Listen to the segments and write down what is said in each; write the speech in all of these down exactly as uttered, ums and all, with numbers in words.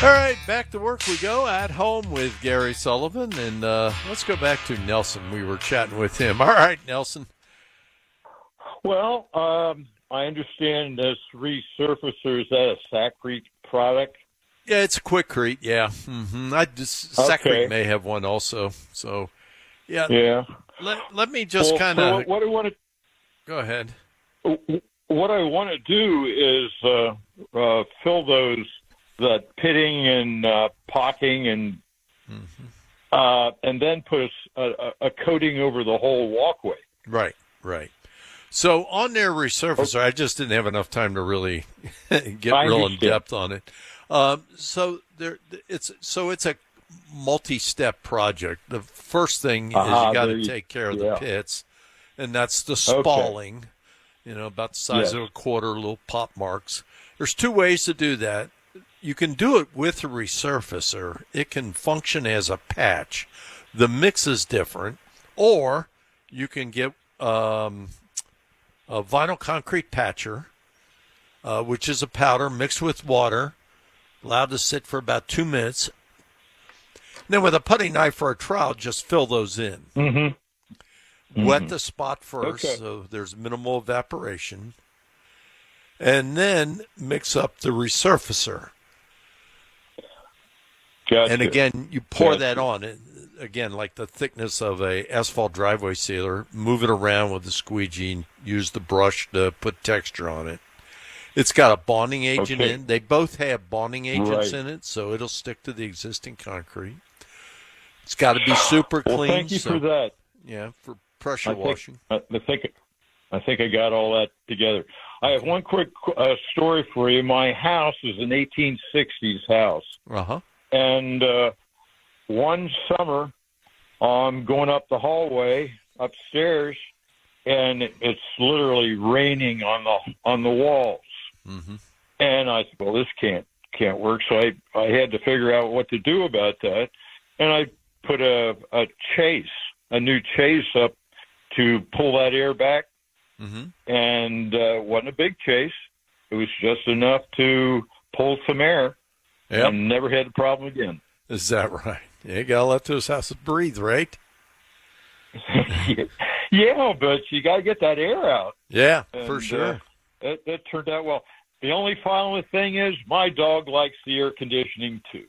All right, back to work we go at home with Gary Sullivan. And uh, let's go back to Nelson. We were chatting with him. All right, Nelson. Well, um, I understand this resurfacer, is that a Sakrete product? Yeah, it's a Quikrete, yeah. Mm-hmm. I just, Okay. Sakrete may have one also. So, yeah. Yeah. Let, let me just well, kind so of... what I want to Go ahead. What I want to do is uh, uh, fill those, the pitting and uh, pocking and Mm-hmm. uh, and then put a, a, a coating over the whole walkway. Right, right. So on their resurfacer, I just didn't have enough time to really get I real in understand. depth on it. Um, so there, it's so it's a multi-step project. The first thing is Uh-huh, you got there to you- take care of yeah. the pits, and that's the spalling. You know, about the size Yes. of a quarter, little pop marks. There's two ways to do that. You can do it with a resurfacer. It can function as a patch. The mix is different, or you can get um, a vinyl concrete patcher, uh, which is a powder mixed with water, allowed to sit for about two minutes. Then with a putty knife or a trowel, just fill those in. Mm-hmm. Wet Mhm. the spot first, Okay. so there's minimal evaporation. And then mix up the resurfacer. Gotcha. And again, you pour Gotcha. that on. It, again, like the thickness of a asphalt driveway sealer, move it around with the squeegee and use the brush to put texture on it. It's got a bonding agent Okay. in. They both have bonding agents Right. in it, so it'll stick to the existing concrete. It's got to be super Well, clean. thank you so, for that. Yeah, for pressure I think, washing. I I think I think I got all that together. I have one quick uh, story for you. My house is an eighteen sixties house, Uh-huh. and uh, one summer I'm going up the hallway upstairs, and it's literally raining on the on the walls. Mm-hmm. And I said, well, this can't can't work. So I I had to figure out what to do about that, and I put a a chase, a new chase up to pull that air back. Mm-hmm. And uh, wasn't a big chase. It was just enough to pull some air, Yep. and never had a problem again. Is that right? Yeah, you got to let those houses breathe, right? Yeah, but you got to get that air out. Yeah, And, for sure. Uh, that, that turned out well. The only final thing is my dog likes the air conditioning too.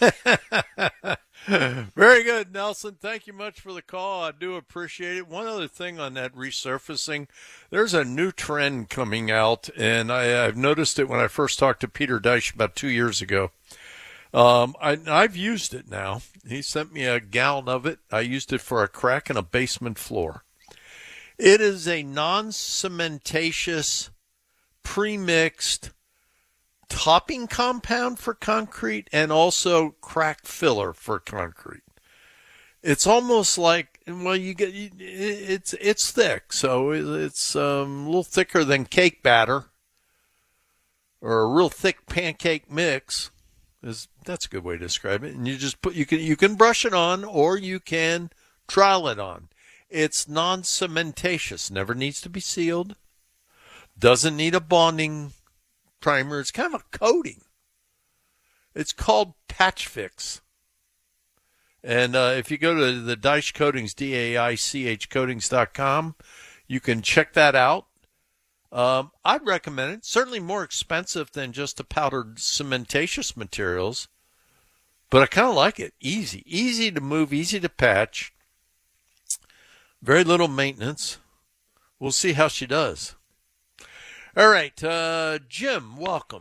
Very good, Nelson. Thank you much for the call. I do appreciate it. One other thing on that resurfacing, there's a new trend coming out, and I, I've noticed it when I first talked to Peter Deich about two years ago. Um, I, I've used it now. He sent me a gallon of it. I used it for a crack in a basement floor. It is a non-cementatious, pre-mixed topping compound for concrete and also crack filler for concrete. It's almost like, well, you get it's it's thick, so it's um, a little thicker than cake batter or a real thick pancake mix. Is that's a good way to describe it. And you just put you can you can brush it on or you can trowel it on. It's non-cementatious, never needs to be sealed, doesn't need a bonding primer. It's kind of a coating. It's called Patch Fix. And uh, if you go to the Deich Coatings, D A I C H coatings dot com, you can check that out. Um, I'd recommend it. Certainly more expensive than just the powdered cementatious materials, but I kind of like it. Easy. Easy to move, easy to patch. Very little maintenance. We'll see how she does. All right, uh, Jim, welcome.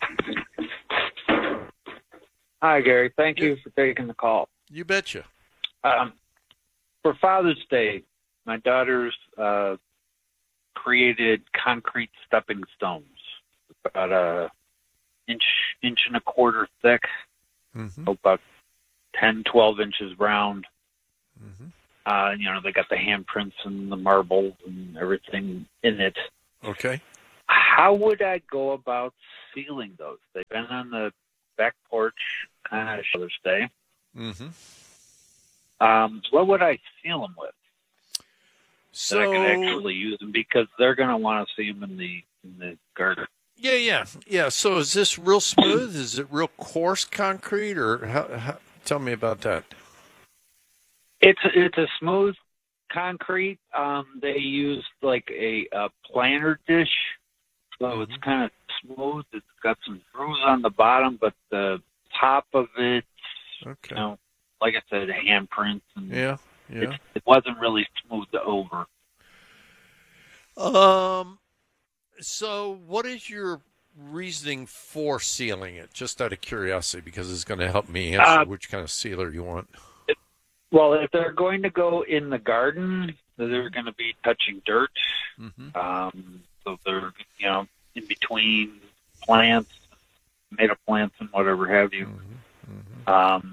Hi, Gary. Thank you for taking the call. You betcha. Um, for Father's Day, my daughters uh, created concrete stepping stones, about a inch, inch and a quarter thick, Mm-hmm. about ten, twelve inches round. Mm-hmm. Uh, you know, they got the handprints and the marbles and everything in it. Okay. How would I go about sealing those? They've been on the back porch kind of Father's Day. Mm-hmm. Um, what would I seal them with? So that I can actually use them, because they're going to want to see them in the in the garden. Yeah, yeah, yeah. So is this real smooth? Is it real coarse concrete, or how, how, tell me about that? It's it's a smooth concrete. Um, they use like a, a planter dish, so it's kind of smooth. It's got some grooves on the bottom, but the top of it, Okay. you know, like I said, handprints, and Yeah, yeah. it, it wasn't really smoothed over. Um. So, what is your reasoning for sealing it? Just out of curiosity, because it's going to help me answer Uh, which kind of sealer you want. Well, if they're going to go in the garden, they're going to be touching dirt. Mm-hmm. Um, so they're, you know, in between plants, tomato plants, and whatever have you. Mm-hmm. Mm-hmm. Um,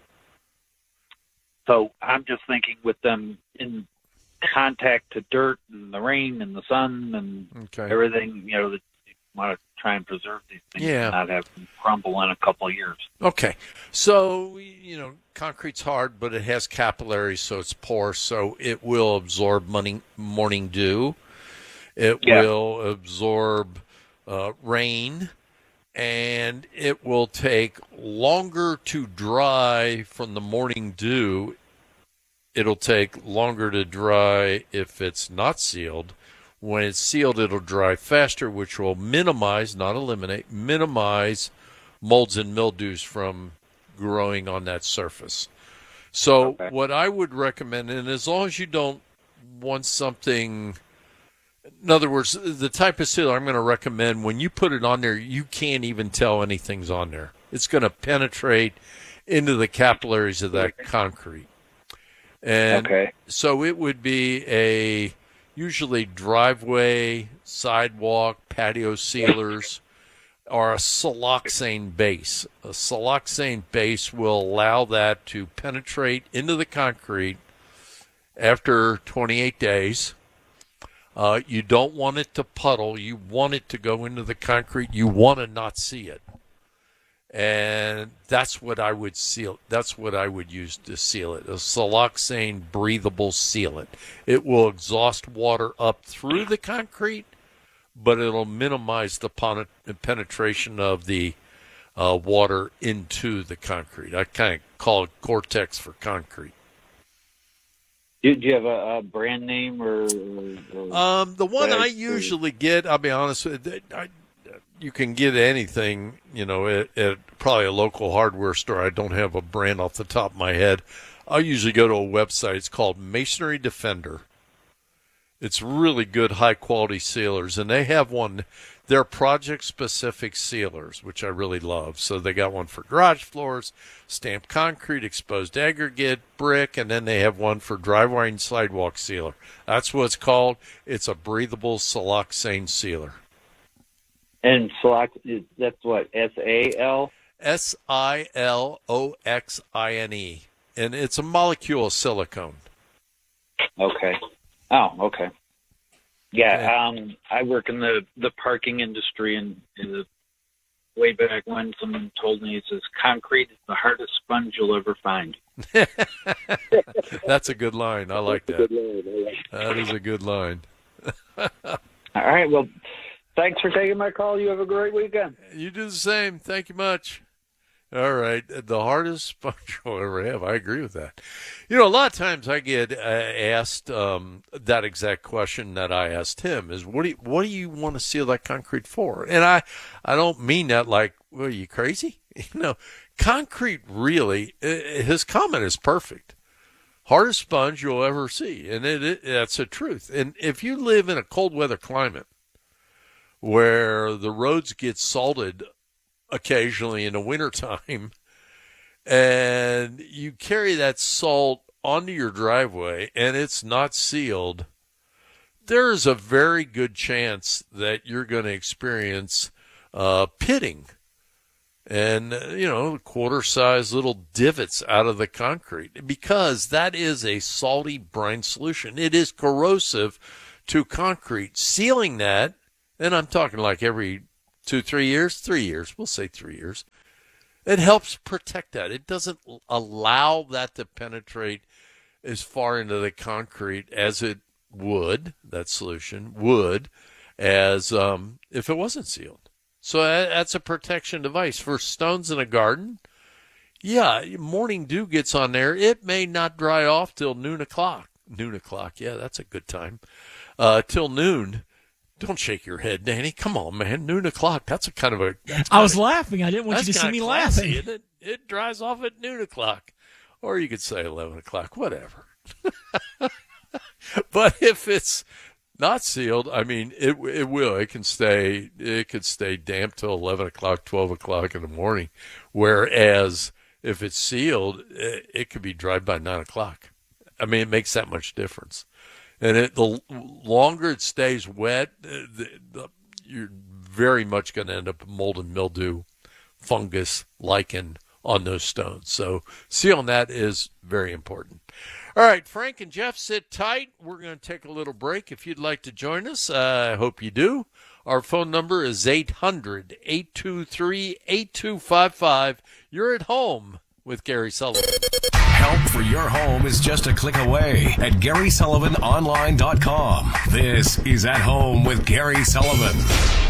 so I'm just thinking with them in contact to dirt and the rain and the sun and Okay. everything, you know, that you want to try and preserve these things Yeah. and not have them crumble in a couple of years. Okay. So, you know, concrete's hard, but it has capillaries, so it's porous, so it will absorb morning, morning dew. It Yeah. will absorb uh, rain, and it will take longer to dry from the morning dew. It'll take longer to dry if it's not sealed. When it's sealed, it'll dry faster, which will minimize, not eliminate, minimize molds and mildews from growing on that surface. So Okay. what I would recommend, and as long as you don't want something, in other words, the type of sealer I'm going to recommend, when you put it on there, you can't even tell anything's on there. It's going to penetrate into the capillaries of that concrete. And Okay. so it would be a usually driveway, sidewalk, patio sealers, or a siloxane base. A siloxane base will allow that to penetrate into the concrete after twenty-eight days. Uh, you don't want it to puddle. You want it to go into the concrete. You want to not see it. And that's what I would seal. That's what I would use to seal it. A siloxane breathable sealant. It will exhaust water up through the concrete, but it'll minimize the penetration of the uh, water into the concrete. I kind of call it Gore-Tex for concrete. Do, do you have a, a brand name or? or Um, the one I Right. usually get, I'll be honest with you, I, you can get anything, you know, at, at probably a local hardware store. I don't have a brand off the top of my head. I usually go to a website. It's called Masonry Defender. It's really good, high-quality sealers, and they have one. They're project-specific sealers, which I really love. So they got one for garage floors, stamped concrete, exposed aggregate, brick, and then they have one for driveway and sidewalk sealer. That's what it's called. It's a breathable siloxane sealer. And Silox, that's what, S A L? S I L O X I N E, and it's a molecule of silicone. Okay. Oh, okay. Yeah, Okay. um, I work in the, the parking industry, and, and way back when someone told me, he says, concrete is the hardest sponge you'll ever find. That's a good line. I like that. That is a good line. All right, well, thanks for taking my call. You have a great weekend. You do the same. Thank you much. All right. The hardest sponge you'll ever have. I agree with that. You know, a lot of times I get uh, asked um, that exact question that I asked him is, what do you, what do you want to seal that concrete for? And I, I don't mean that like, well, are you crazy? You know, concrete really, his comment is perfect. Hardest sponge you'll ever see. And it, it that's the truth. And if you live in a cold weather climate where the roads get salted occasionally in the wintertime, and you carry that salt onto your driveway and it's not sealed, there's a very good chance that you're going to experience uh, pitting and, you know, quarter-sized little divots out of the concrete, because that is a salty brine solution. It is corrosive to concrete. Sealing that, and I'm talking like every two, three years, three years, we'll say three years, it helps protect that. It doesn't allow that to penetrate as far into the concrete as it would, that solution would, as um, if it wasn't sealed. So that's a protection device for stones in a garden. Yeah, morning dew gets on there. It may not dry off till noon o'clock. Noon o'clock, yeah, that's a good time. Uh, till noon. Don't shake your head, Danny. Come on, man. Noon o'clock. That's a kind of a. I was of, laughing. I didn't want you to see me classy, laughing. Isn't it? It dries off at noon o'clock, or you could say eleven o'clock. Whatever. But if it's not sealed, I mean, it it will. It can stay. It could stay damp till eleven o'clock, twelve o'clock in the morning. Whereas if it's sealed, it, it could be dried by nine o'clock. I mean, it makes that much difference. And it, the longer it stays wet, the, the, you're very much going to end up with mold and mildew, fungus, lichen on those stones. So sealing that is very important. All right, Frank and Jeff, sit tight. We're going to take a little break. If you'd like to join us, uh, I hope you do. Our phone number is eight hundred, eight two three, eight two five five. You're at home with Gary Sullivan. Help for your home is just a click away at Gary Sullivan Online dot com. This is At Home with Gary Sullivan.